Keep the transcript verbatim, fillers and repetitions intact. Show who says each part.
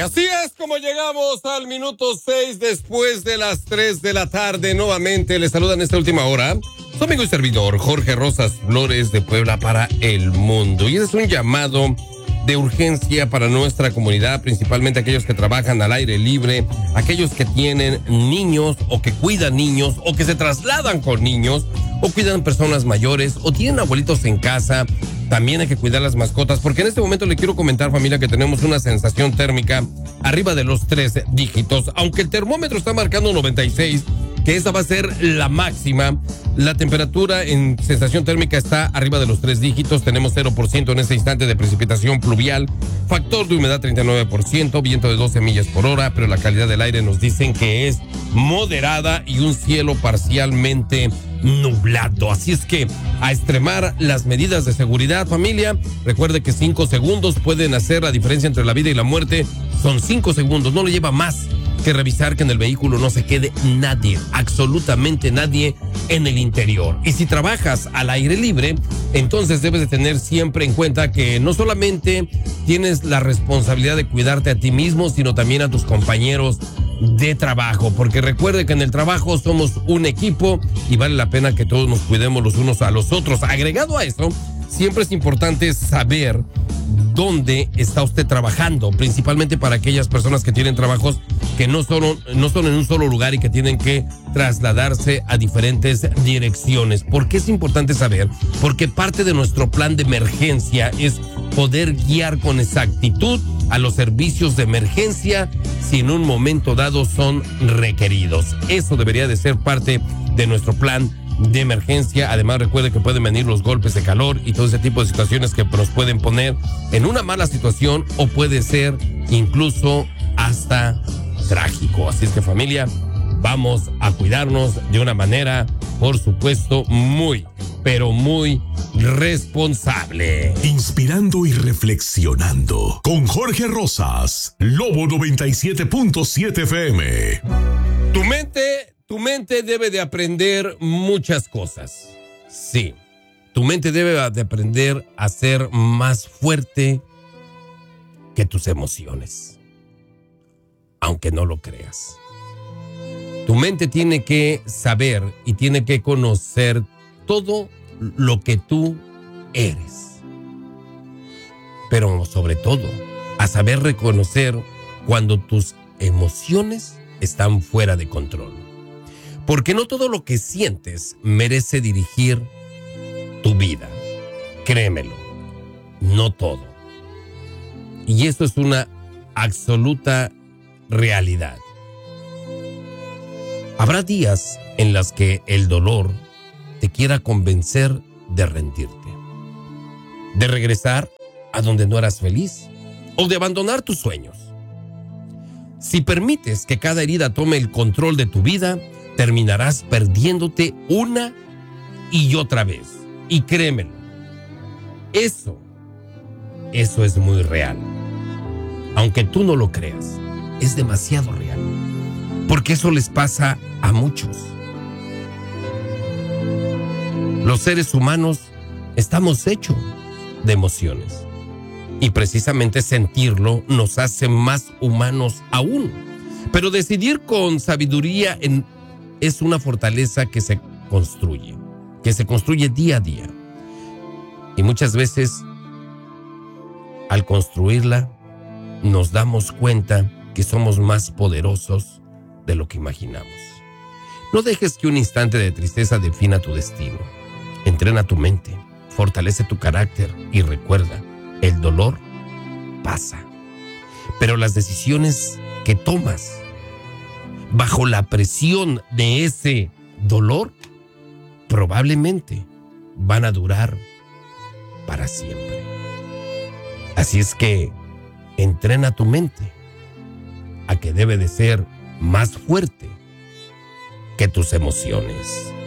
Speaker 1: así es como llegamos al minuto seis después de las tres de la tarde. Nuevamente les saluda en esta última hora su amigo y servidor Jorge Rosas Flores de Puebla para el mundo. Y ese es un llamado de urgencia para nuestra comunidad, principalmente aquellos que trabajan al aire libre, aquellos que tienen niños o que cuidan niños o que se trasladan con niños o cuidan personas mayores o tienen abuelitos en casa. También hay que cuidar las mascotas, porque en este momento le quiero comentar, familia, que tenemos una sensación térmica arriba de los tres dígitos. Aunque el termómetro está marcando noventa y seis, que esa va a ser la máxima, la temperatura en sensación térmica está arriba de los tres dígitos. Tenemos cero por ciento en este instante de precipitación pluvial, factor de humedad treinta y nueve por ciento, viento de doce millas por hora, pero la calidad del aire nos dicen que es moderada y un cielo parcialmente nublado. Así es que a extremar las medidas de seguridad, familia. Recuerde que cinco segundos pueden hacer la diferencia entre la vida y la muerte. Son cinco segundos, no le lleva más que revisar que en el vehículo no se quede nadie, absolutamente nadie en el interior. Y si trabajas al aire libre, entonces debes de tener siempre en cuenta que no solamente tienes la responsabilidad de cuidarte a ti mismo, sino también a tus compañeros de trabajo, porque recuerde que en el trabajo somos un equipo y vale la pena que todos nos cuidemos los unos a los otros. Agregado a eso, siempre es importante saber dónde está usted trabajando, principalmente para aquellas personas que tienen trabajos que no son, no son en un solo lugar y que tienen que trasladarse a diferentes direcciones. ¿Por qué es importante saber? Porque parte de nuestro plan de emergencia es poder guiar con exactitud a los servicios de emergencia si en un momento dado son requeridos. Eso debería de ser parte de nuestro plan de emergencia. Además, recuerde que pueden venir los golpes de calor y todo ese tipo de situaciones que nos pueden poner en una mala situación o puede ser incluso hasta trágico. Así es que, familia, vamos a cuidarnos de una manera, por supuesto, muy, pero muy responsable.
Speaker 2: Inspirando y reflexionando con Jorge Rosas, Lobo noventa y siete punto siete F M.
Speaker 1: Tu mente, tu mente debe de aprender muchas cosas. Sí, tu mente debe de aprender a ser más fuerte que tus emociones, aunque no lo creas. Tu mente tiene que saber y tiene que conocer todo lo que tú eres. Pero sobre todo, a saber reconocer cuando tus emociones están fuera de control. Porque no todo lo que sientes merece dirigir tu vida. Créemelo, no todo. Y esto es una absoluta realidad. Habrá días en los que el dolor te quiera convencer de rendirte, de regresar a donde no eras feliz o de abandonar tus sueños. Si permites que cada herida tome el control de tu vida, terminarás perdiéndote una y otra vez. Y créemelo, eso, eso es muy real. Aunque tú no lo creas, es demasiado real. Porque eso les pasa a muchos. Los seres humanos estamos hechos de emociones. Y precisamente sentirlo nos hace más humanos aún. Pero decidir con sabiduría en, es una fortaleza que se construye. Que se construye día a día. Y muchas veces, al construirla, nos damos cuenta que somos más poderosos de lo que imaginamos. No dejes que un instante de tristeza defina tu destino. Entrena tu mente, fortalece tu carácter y recuerda, el dolor pasa. Pero las decisiones que tomas bajo la presión de ese dolor probablemente van a durar para siempre. Así es que entrena tu mente a que debe de ser más fuerte que tus emociones.